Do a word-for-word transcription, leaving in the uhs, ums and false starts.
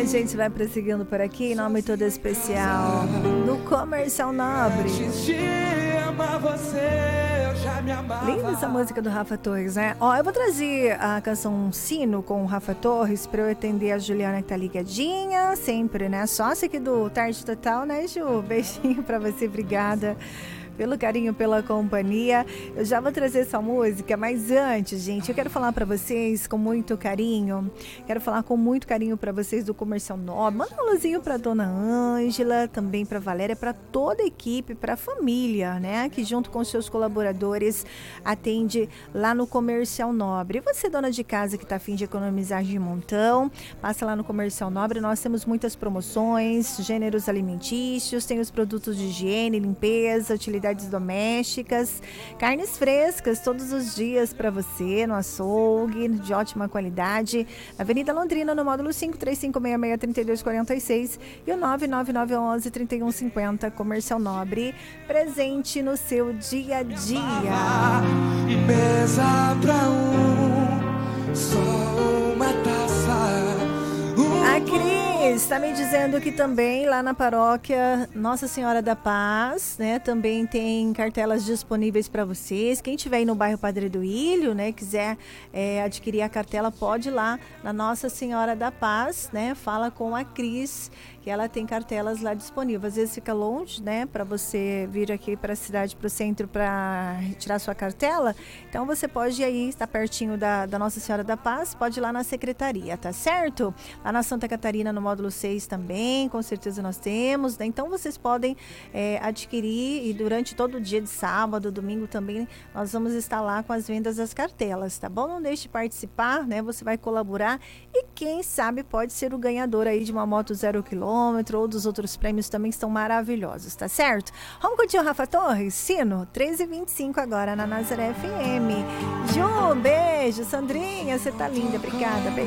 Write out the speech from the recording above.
gente vai prosseguindo por aqui, em nome todo especial do Comercial Nobre. Linda essa música do Rafa Torres, né? Ó, eu vou trazer a canção Sino com o Rafa Torres pra eu atender a Juliana que tá ligadinha, sempre, né? Sócia aqui do Tarde Total, né, Ju? Beijinho pra você, obrigada pelo carinho, pela companhia. Eu já vou trazer essa música, mas antes, gente, eu quero falar pra vocês com muito carinho, quero falar com muito carinho pra vocês do Comercial Nobre. Manda um alôzinho pra Dona Ângela, também pra Valéria, pra toda a equipe, pra família, né, que junto com seus colaboradores atende lá no Comercial Nobre. E você, dona de casa que tá a fim de economizar de montão, passa lá no Comercial Nobre, nós temos muitas promoções, gêneros alimentícios, tem os produtos de higiene, limpeza, utilidade domésticas, carnes frescas todos os dias para você no açougue de ótima qualidade. Avenida Londrina, no módulo cinco, três cinco seis seis, três dois quatro seis e o nove nove nove um um, três um cinco zero. Comercial Nobre, presente no seu dia a dia. Mesa pra um, só uma taça. A Cris está me dizendo que também lá na paróquia Nossa Senhora da Paz, né, também tem cartelas disponíveis para vocês. Quem estiver aí no bairro Padre Duílio, né, quiser é, adquirir a cartela, pode ir lá na Nossa Senhora da Paz, né, fala com a Cris, que ela tem cartelas lá disponíveis. Às vezes fica longe, né, para você vir aqui para a cidade, para o centro, para retirar sua cartela. Então você pode ir aí, está pertinho da, da Nossa Senhora da Paz, pode ir lá na secretaria, tá certo? Lá na Santa Catarina, no módulo seis também, com certeza nós temos, né? Então vocês podem é, adquirir, e durante todo o dia de sábado, domingo também, nós vamos estar lá com as vendas das cartelas, tá bom? Não deixe de participar, né? Você vai colaborar e quem sabe pode ser o ganhador aí de uma moto zero quilômetro ou dos outros prêmios também, que estão maravilhosos, tá certo? Vamos curtir o Rafa Torres? Sino, treze e vinte e cinco agora na Nazaré F M. Ju, beijo. Sandrinha, você tá linda, obrigada, beijo.